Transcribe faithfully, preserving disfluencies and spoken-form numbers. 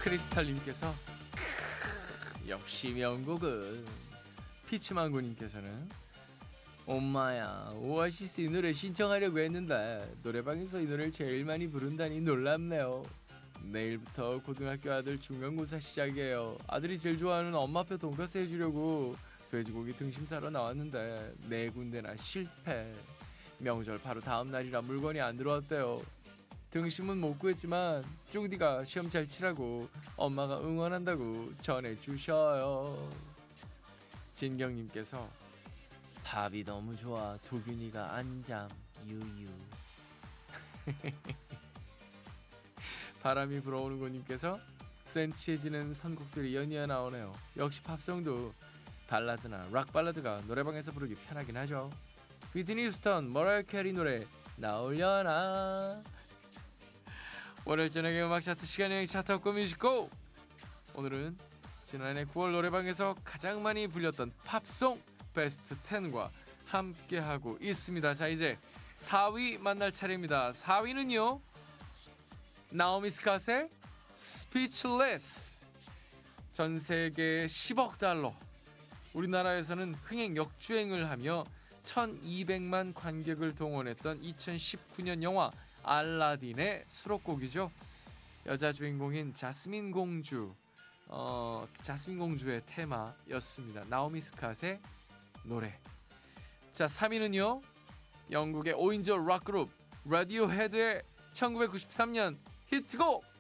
크리스탈님께서 역시 명곡은. 피치망고님께서는 엄마야 오아시스 이 노래 신청하려고 했는데 노래방에서 이 노래를 제일 많이 부른다니 놀랍네요. 내일부터 고등학교 아들 중간고사 시작이에요. 아들이 제일 좋아하는 엄마표 돈가스 해주려고 돼지고기 등심 사러 나왔는데 네 군데나 실패. 명절 바로 다음 날이라 물건이 안 들어왔대요. 등심은 못 구했지만 쫑디가 시험 잘 치라고 엄마가 응원한다고 전해주셔요. 진경님께서 밥이 너무 좋아 두균이가 안잠 유유. 바람이 불어오는 곳님께서 센치해지는 선곡들이 연이어 나오네요. 역시 팝송도 발라드나 락 발라드가 노래방에서 부르기 편하긴 하죠. 위트니 휴스턴 머라이어 캐리 노래 나오려나. 월요일 저녁에 음악 차트 시간여행 차트업고 뮤직고. 오늘은 지난해 구월 노래방에서 가장 많이 불렸던 팝송 베스트 십과 함께하고 있습니다. 자, 이제 사 위 만날 차례입니다. 사 위는요 나오미 스캇의 Speechless. 전세계 십억 달러, 우리나라에서는 흥행 역주행을 하며 천이백만 관객을 동원했던 이천십구 년 영화 알라딘의 수록곡이죠. 여자 주인공인 자스민 공주, 어, 자스민 공주의 테마였습니다. 나오미 스캇의 노래. 자, 삼 위는요 영국의 오 인조 락그룹 라디오헤드의 천구백구십삼 년 히트곡